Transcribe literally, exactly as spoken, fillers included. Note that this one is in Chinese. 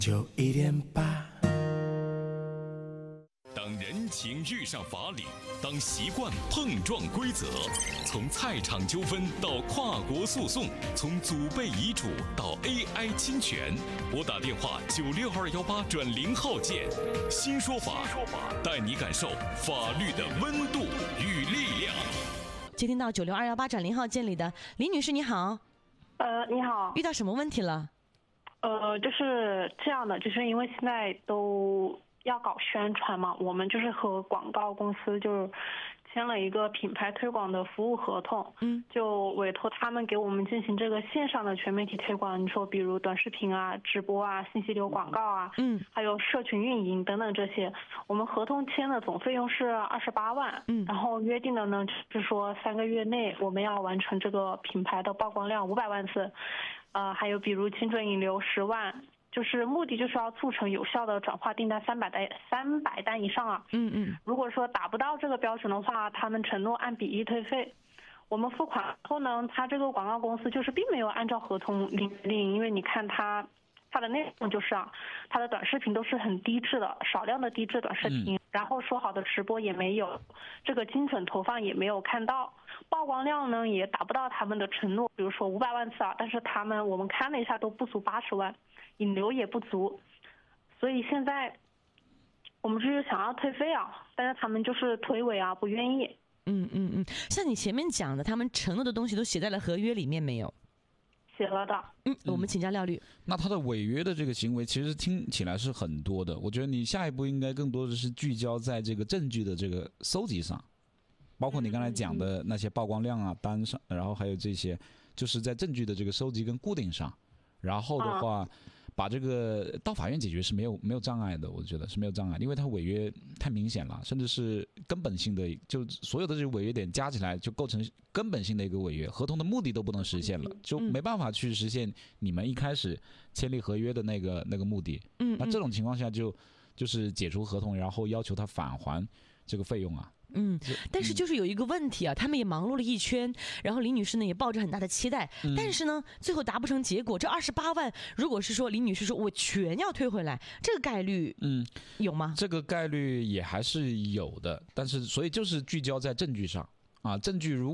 九一点八。 当人情遇上法理，当习惯碰撞规则，从菜场纠纷到跨国诉讼，从祖辈遗嘱到 A I 侵权，拨打电话九六二幺八转零号键，新说法，带你感受法律的温度与力量。 接听到九六二幺八转零号键里的李女士，你好。 呃，你好。 遇到什么问题了？ 呃，就是这样的，就是因为现在都要搞宣传嘛，我们就是和广告公司就是签了一个品牌推广的服务合同，嗯，就委托他们给我们进行这个线上的全媒体推广。你说，比如短视频啊、直播啊、信息流广告啊，嗯，还有社群运营等等这些，我们合同签的总费用是二十八万，嗯，然后约定的呢就是说三个月内我们要完成这个品牌的曝光量五百万次，呃，还有比如精准引流十万。就是目的就是要促成有效的转化订单三百单三百单以上啊。嗯嗯。如果说达不到这个标准的话，他们承诺按比例退费。我们付款后呢，他这个广告公司就是并没有按照合同领令，因为你看他他的内容就是啊，他的短视频都是很低质的，少量的低质短视频，嗯、然后说好的直播也没有，这个精准投放也没有看到，曝光量呢也达不到他们的承诺，比如说五百万次啊，但是他们我们看了一下都不足八十万。引流也不足，所以现在我们就是想要退费啊，但是他们就是推诿啊，不愿意。 嗯嗯嗯，像你前面讲的，他们承诺的东西都写在了合约里面没有？ 写了的。 嗯，我们请教廖律。 嗯、那他的违约的这个行为，其实听起来是很多的。我觉得你下一步应该更多的是聚焦在这个证据的这个搜集上，包括你刚才讲的那些曝光量啊、单上，然后还有这些，就是在证据的这个收集跟固定上。然后的话，啊、把这个到法院解决是没有没有障碍的，我觉得是没有障碍，因为它违约太明显了，甚至是根本性的，就所有的这个违约点加起来就构成根本性的一个违约，合同的目的都不能实现了，就没办法去实现你们一开始签立合约的那个那个目的。嗯，那这种情况下就就是解除合同，然后要求他返还这个费用啊。 嗯，但是就是有一个问题啊，他们也忙碌了一圈，然后李女士呢也抱着很大的期待，嗯、但是呢最后达不成结果。这二十八万，如果是说李女士说我全要退回来，这个概率嗯有吗？ 这个概率也还是有的，但是所以就是聚焦在证据上啊，证据如